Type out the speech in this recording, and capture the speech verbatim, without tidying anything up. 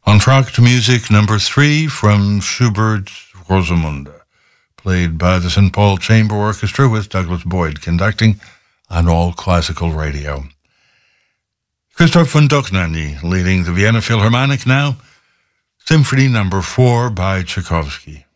Entr'acte music number three from Schubert's Rosamunde, played by the Saint Paul Chamber Orchestra with Douglas Boyd conducting on All Classical Radio. Christoph von Dohnanyi leading the Vienna Philharmonic now, Symphony number four by Tchaikovsky.